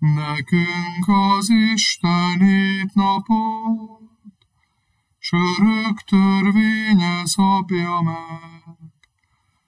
nekünk az Istenit napot, s örök törvénye szabja meg.